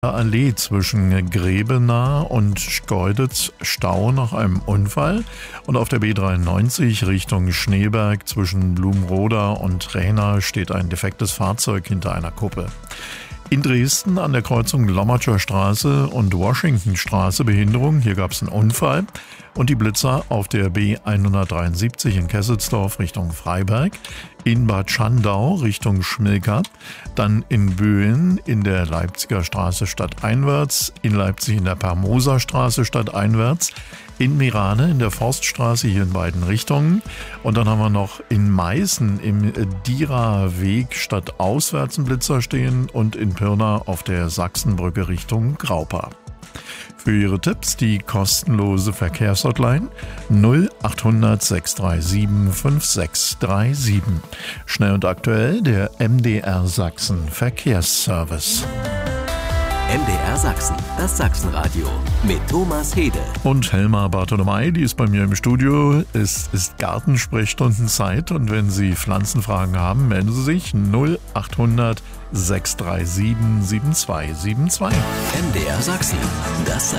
Allee zwischen Grebenah und Schkeuditz Stau nach einem Unfall und auf der B93 Richtung Schneeberg zwischen Blumroda und Rehna steht ein defektes Fahrzeug hinter einer Kuppe. In Dresden an der Kreuzung Lommatscher Straße und Washingtonstraße Behinderung. Hier gab es einen Unfall und die Blitzer auf der B173 in Kesselsdorf Richtung Freiberg, in Bad Schandau Richtung Schmilka, dann in Böen in der Leipziger Straße stadteinwärts, in Leipzig in der Permoser Straße stadteinwärts, in Mirane in der Forststraße hier in beiden Richtungen und dann haben wir noch in Meißen im Dierer-Weg stadtauswärts einen Blitzer stehen und in Pirna auf der Sachsenbrücke Richtung Graupa. Für Ihre Tipps die kostenlose Verkehrshotline 0800 637 5637. Schnell und aktuell der MDR Sachsen Verkehrsservice. MDR Sachsen, das Sachsenradio mit Thomas Hede. Und Helma Bartolomei, die ist bei mir im Studio. Es ist Gartensprechstundenzeit und wenn Sie Pflanzenfragen haben, melden Sie sich 0800 637 7272. MDR Sachsen, das